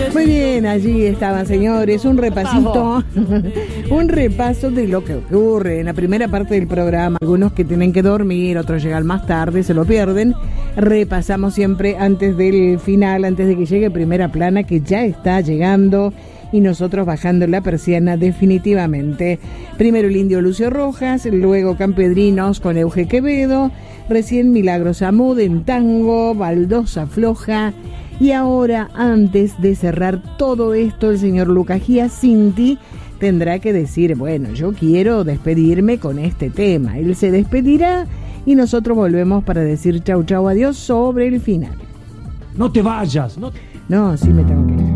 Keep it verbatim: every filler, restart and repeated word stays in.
Muy bien, allí estaban, señores, un repasito, un repaso de lo que ocurre en la primera parte del programa. Algunos que tienen que dormir, otros llegan más tarde, se lo pierden. Repasamos siempre antes del final, antes de que llegue Primera Plana, que ya está llegando, y nosotros bajando la persiana definitivamente. Primero el Indio Lucio Rojas, luego Campedrinos con Euge Quevedo, recién Milagros Amud en tango, Baldosa Floja, y ahora, antes de cerrar todo esto, el señor Lucas Giacinti tendrá que decir, bueno, yo quiero despedirme con este tema. Él se despedirá y nosotros volvemos para decir chau chau adiós sobre el final. No te vayas. No, no sí me tengo que ir.